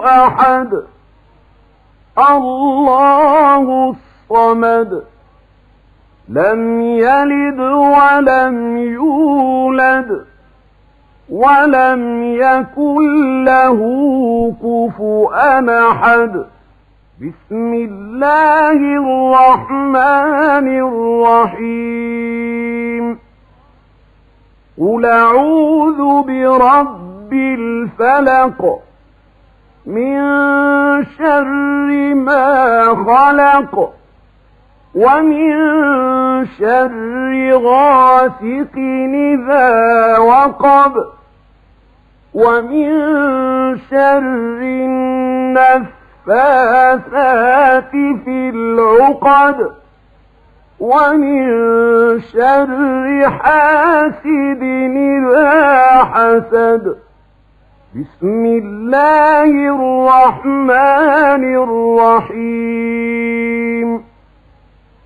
أحد الله الصمد لم يلد ولم يولد ولم يكن له كفؤا أحد بسم الله الرحمن الرحيم قل أعوذ برب الفلق من شر ما خلق ومن شر غاسق إذا وقب ومن شر النفاثات في العقد ومن شر حاسد إذا حسد بسم الله الرحمن الرحيم